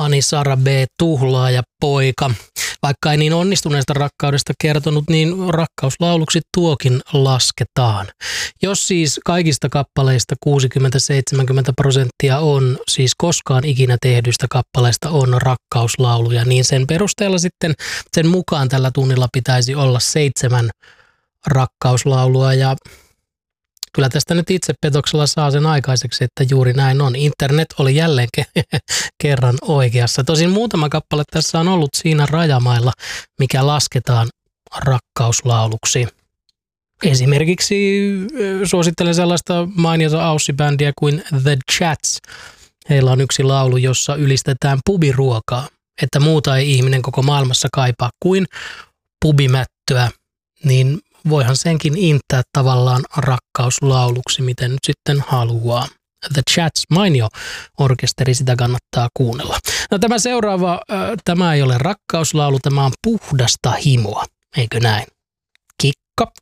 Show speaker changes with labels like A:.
A: Ani Sara B. Tuhlaaja poika. Vaikka ei niin onnistuneesta rakkaudesta kertonut, niin rakkauslauluksi tuokin lasketaan. Jos siis kaikista kappaleista 60-70% on, siis koskaan ikinä tehdyistä kappaleista on rakkauslauluja, niin sen perusteella sitten sen mukaan tällä tunnilla pitäisi olla 7 rakkauslaulua ja kyllä tästä nyt itse petoksella saa sen aikaiseksi, että juuri näin on. Internet oli jälleen kerran oikeassa. Tosin muutama kappale tässä on ollut siinä rajamailla, mikä lasketaan rakkauslauluksi. Esimerkiksi suosittelen sellaista mainiota aussibändiä kuin The Chats. Heillä on yksi laulu, jossa ylistetään pubiruokaa, että muuta ei ihminen koko maailmassa kaipaa kuin pubimättöä, niin voihan senkin intää tavallaan rakkauslauluksi, miten nyt sitten haluaa. The Chats, mainio orkesteri, sitä kannattaa kuunnella. No tämä seuraava, tämä ei ole rakkauslaulu, tämä on puhdasta himoa, eikö näin? Kikka.